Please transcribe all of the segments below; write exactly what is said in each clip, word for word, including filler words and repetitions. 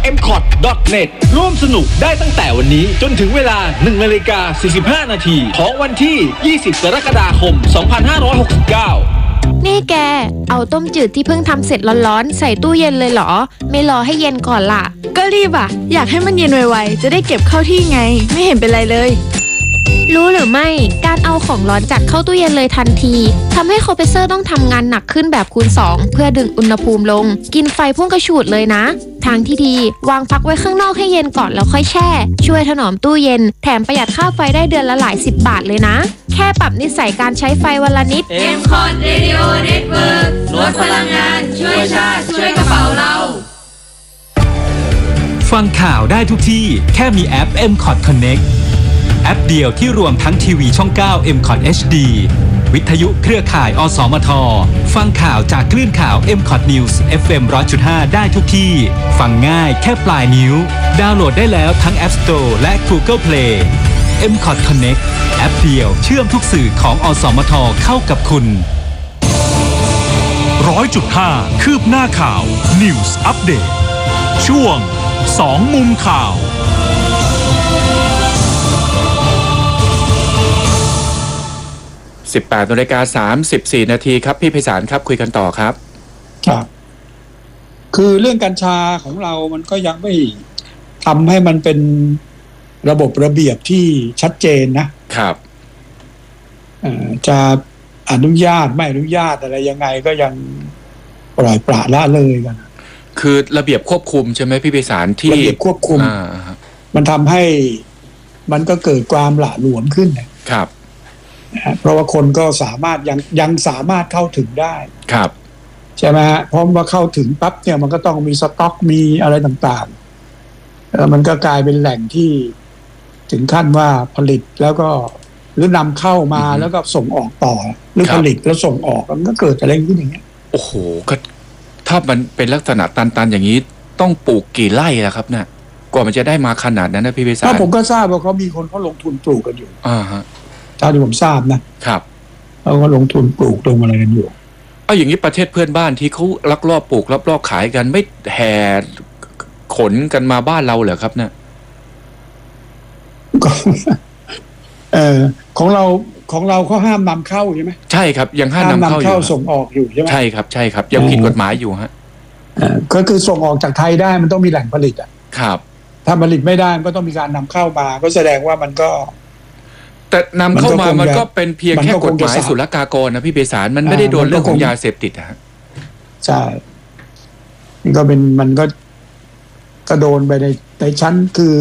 เอ็ม คอท ดอท เน็ต ร่วมสนุกได้ตั้งแต่วันนี้จนถึงเวลา หนึ่งนาฬิกาสี่สิบห้านาทีของวันที่ ยี่สิบ กรกฎาคม สองพันห้าร้อยหกสิบเก้านี่แก เอาต้มจืดที่เพิ่งทำเสร็จร้อนๆใส่ตู้เย็นเลยเหรอ ไม่รอให้เย็นก่อนล่ะก็รีบอ่ะ อยากให้มันเย็นไวๆ จะได้เก็บเข้าที่ไง ไม่เห็นเป็นไรเลยรู้หรือไม่ การเอาของร้อนจัดเข้าตู้เย็นเลยทันทีทำให้คอมเพรสเซอร์ต้องทำงานหนักขึ้นแบบคูณสองเพื่อดึงอุณหภูมิลง กินไฟพุ่งกระฉูดเลยนะ ทางที่ดีวางพักไว้ข้างนอกให้เย็นก่อนแล้วค่อยแช่ ช่วยถนอมตู้เย็นแถมประหยัดค่าไฟได้เดือนละหลายสิบบาทเลยนะ แค่ปรับนิสัยการใช้ไฟวันละนิดเอ็ม คอท Radio Network ลดพลังงานช่วยชาติช่วยกระเป๋าเราฟังข่าวได้ทุกที่แค่มีแอป เอ็ม คอท Connect แอปเดียวที่รวมทั้งทีวีช่อง เก้า เอ็ม คอท เอช ดี วิทยุเครือข่าย อสมท ฟังข่าวจากคลื่นข่าว เอ็ม คอท News เอฟ เอ็ม หนึ่งร้อยจุดห้า ได้ทุกที่ ฟังง่ายแค่ปลายนิ้ว ดาวน์โหลดได้แล้วทั้ง App Store และ Google Play เอ็ม คอท Connect แอปเดียวเชื่อมทุกสื่อของ อสมท เข้ากับคุณร้อยจุดห้า คืบหน้าข่าว News Update ช่วงสองมุมข่าวสิบแปดนาฬิกาสามสิบสี่นาทีครับพี่ไพศาลครับคุยกันต่อครับครับคือเรื่องกัญชาของเรามันก็ยังไม่ทำให้มันเป็นระบบระเบียบที่ชัดเจนนะครับจะอนุญาตไม่อนุญาตอะไรยังไงก็ยังปล่อยปละละเลยกันคือระเบียบควบคุมใช่ไหมพี่ไพศาลที่ระเบียบควบคุมมันทำให้มันก็เกิดความหละหลวมขึ้นครับเพราะว่าคนก็สามารถยังยังสามารถเข้าถึงได้ครับใช่ไหมฮะเพราะว่าเข้าถึงปั๊บเนี่ยมันก็ต้องมีสต็อกมีอะไรต่างๆแล้วมันก็กลายเป็นแหล่งที่ถึงขั้นว่าผลิตแล้วก็หรือนำเข้ามาแล้วก็ส่งออกต่อหรือผลิตแล้วส่งออกมันก็เกิดอะไรขึ้นอย่างเงี้ยโอ้โหก็ถ้ามันเป็นลักษณะตันๆอย่างนี้ต้องปลูกกี่ไร่ล่ะครับเนี่ยกว่ามันจะได้มาขนาดนั้นนะพี่ไพศาลผมก็ทราบว่าเขามีคนเขาลงทุนปลูกกันอยู่อ่าฮะเท่าที่ผมทราบนะครับเขาก็ลงทุนปลูกตรงอะไรกันอยู่เอาอย่างนี้ประเทศเพื่อนบ้านที่เขาลักลอบปลูกลักลอบขายกันไม่แห่ขนกันมาบ้านเราเหรอครับเนี่ยเออของเราของเราเขาห้ามนำเข้าใช่ไหมใช่ครับยังห้ามนำเข้าอยู่ส่งออกอยู่ใช่ไหมใช่ครับใช่ครับยังผิดกฎหมายอยู่ฮะก็คือส่งออกจากไทยได้มันต้องมีแหล่งผลิตอ่ะครับถ้าผลิตไม่ได้มันก็ต้องมีการนำเข้ามาก็แสดงว่ามันก็แต่นำเข้ามามันก็เป็นเพียงแค่กฎหมายศุลกากรนะพี่ไพศาลมันไม่ได้โดนเรื่องของยาเสพติดฮะใช่มันก็เป็นมันก็ก็โดนไปในในชั้นคือ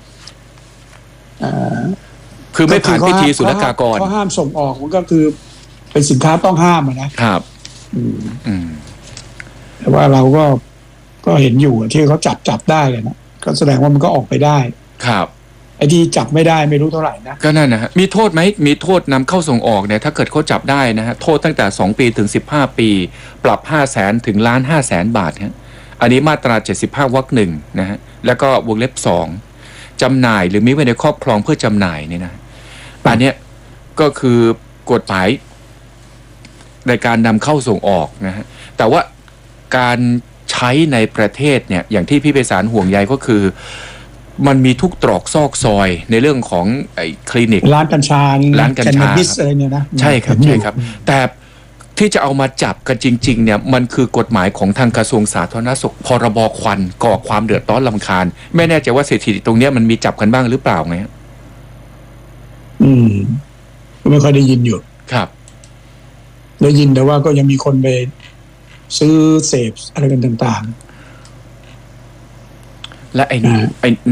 คือไม่ผ่านพิธีศุลกากรเขาห้ามส่งออกมันก็คือเป็นสินค้าต้องห้ามนะครับอืมแต่ว่าเราก็ก็เห็นอยู่ที่เขาจับจับได้เลยนะก็แสดงว่ามันก็ออกไปได้ครับไอ้ที่จับไม่ได้ไม่รู้เท่าไหร่นะก็นั่นนะฮะมีโทษไหมมีโทษนำเข้าส่งออกเนี่ยถ้าเกิดเขาจับได้นะฮะโทษตั้งแต่สองปีถึงสิบห้าปีปรับห้าแสนถึงล้านห้าแสนบาทฮะอันนี้มาตราเจ็ดสิบห้าวรรคหนึ่งนะฮะแล้วก็วงเล็บสองจำหน่ายหรือมีไว้ในครอบครองเพื่อจำหน่ายเนี่ยนะอันเนี้ยก็คือกฎหมายในการนำเข้าส่งออกนะฮะแต่ว่าการใช้ในประเทศเนี่ยอย่างที่พี่ไพศาลห่วงใยก็คือมันมีทุกตรอกซอกซอยในเรื่องของไอ้คลินิกร้านกัญชาร้านกัญชาอะไรเนี่ยนะใช่ครับใช่ครับแต่ที่จะเอามาจับกันจริงๆเนี่ยมันคือกฎหมายของทางกระทรวงสาธารณสุขพรบควันก่อความเดือดร้อนรำคาญไม่แน่ใจว่าสถิติตรงนี้มันมีจับกันบ้างหรือเปล่าไงอืมไม่ค่อยได้ยินอยู่ครับได้ยินแต่ว่าก็ยังมีคนไปซื้อเสพอะไรกันต่างๆและไอ้ไอ้